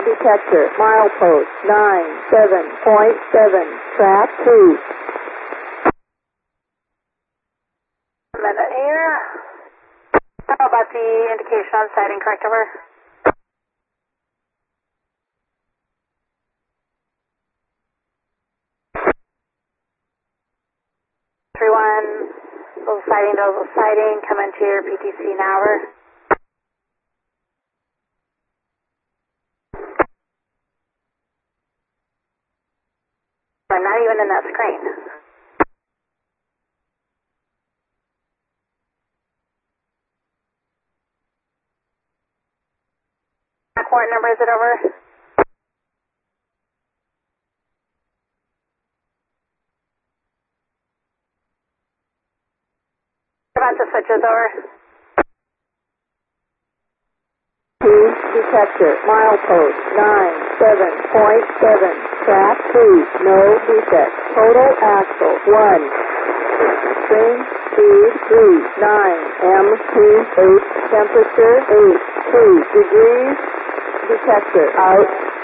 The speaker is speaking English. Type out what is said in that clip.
detector. Milepost 97.7. Track 2. Minute here. How about the indication on sighting, correct over? Everyone, those sighting, come into your PTC now, over. I'm not even in that screen. What number is it, over? About the switches, over. Detector. Milepost 97.7. Track 2. No defect. Total axle 1. String speed 39. M28. Temperature 82 degrees. Detector out.